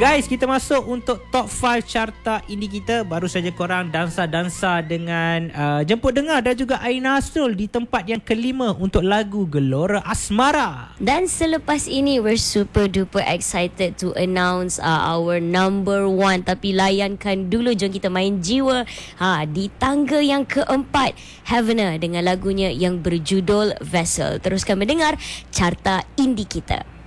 Guys, kita masuk untuk top 5 carta indie kita. Baru saja korang dansa-dansa dengan Jemput Dengar dan juga Aina Asrul di tempat yang kelima untuk lagu Gelora Asmara. Dan selepas ini, we're super duper excited to announce our number one. Tapi layankan dulu, jom kita main jiwa. Di tangga yang keempat, Heavener dengan lagunya yang berjudul Vessel. Teruskan mendengar carta indie kita.